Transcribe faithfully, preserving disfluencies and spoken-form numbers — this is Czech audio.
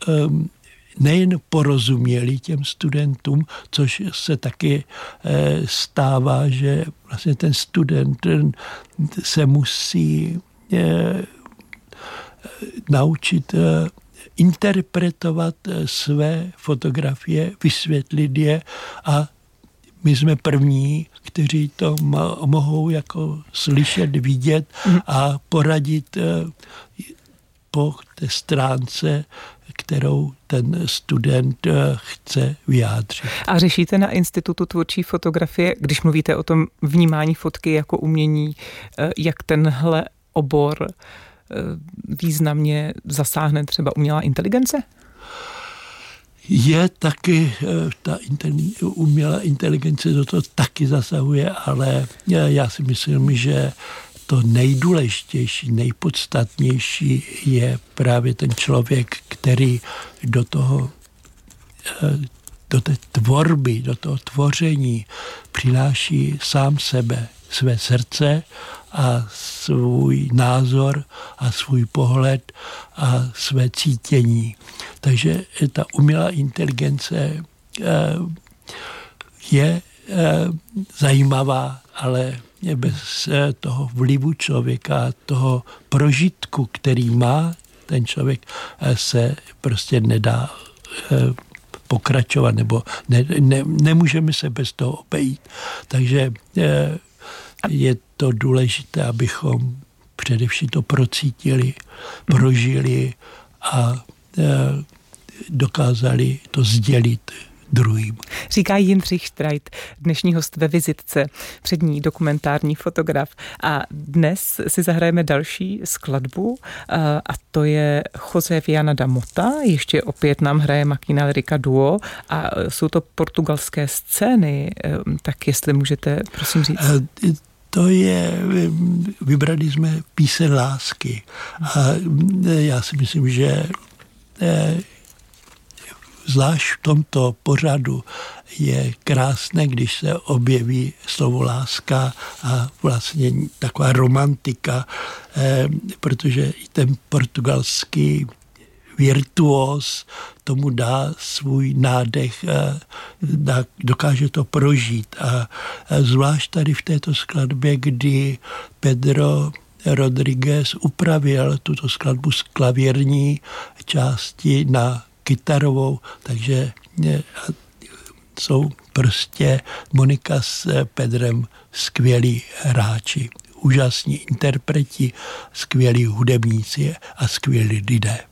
um, nejen porozuměli těm studentům, což se taky eh, stává, že vlastně ten student se musí eh, naučit eh, interpretovat své fotografie, vysvětlit je a my jsme první, kteří to mohou jako slyšet, vidět a poradit po té stránce, kterou ten student chce vyjádřit. A řešíte na Institutu tvůrčí fotografie, když mluvíte o tom vnímání fotky jako umění, jak tenhle obor významně zasáhne třeba umělá inteligence? Je taky, ta umělá inteligence do toho taky zasahuje, ale já si myslím, že to nejdůležitější, nejpodstatnější je právě ten člověk, který do toho, do té tvorby, do toho tvoření přináší sám sebe, své srdce a svůj názor a svůj pohled a své cítění. Takže ta umělá inteligence je zajímavá, ale bez toho vlivu člověka, toho prožitku, který má ten člověk, se prostě nedá pokračovat, nebo ne, ne, nemůžeme se bez toho obejít. Takže je to důležité, abychom především to procítili, prožili a dokázali to sdělit druhým. Říká Jindřich Štrajt, dnešní host ve Vizitce, přední dokumentární fotograf. A dnes si zahrajeme další skladbu a to je José Viana da Mota. Ještě opět nám hraje Máquina Lírica Duo a jsou to portugalské scény. Tak jestli můžete, prosím říct. To je, vybrali jsme píseň lásky. A já si myslím, že zvlášť v tomto pořadu je krásné, když se objeví slovo láska a vlastně taková romantika, eh, protože i ten portugalský virtuós tomu dá svůj nádech, eh, dá, dokáže to prožít. A eh, zvlášť tady v této skladbě, kdy Pedro Rodriguez upravil tuto skladbu z klavírní části na kytarovou, takže jsou prostě Monika s Pedrem skvělí hráči, úžasní interpreti, skvělí hudebníci a skvělí lidé.